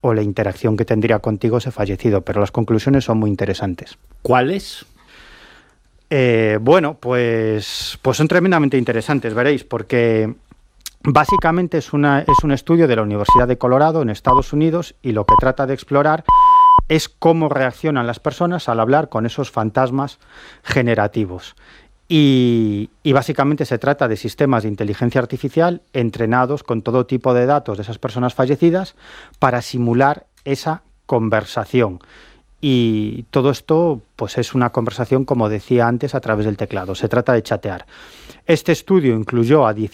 o la interacción que tendría contigo ese fallecido, pero las conclusiones son muy interesantes. ¿Cuáles? Bueno, pues son tremendamente interesantes, veréis, porque básicamente es un estudio de la Universidad de Colorado en Estados Unidos, y lo que trata de explorar es cómo reaccionan las personas al hablar con esos fantasmas generativos. Y básicamente se trata de sistemas de inteligencia artificial entrenados con todo tipo de datos de esas personas fallecidas para simular esa conversación. Y todo esto pues es una conversación, como decía antes, a través del teclado. Se trata de chatear. Este estudio incluyó a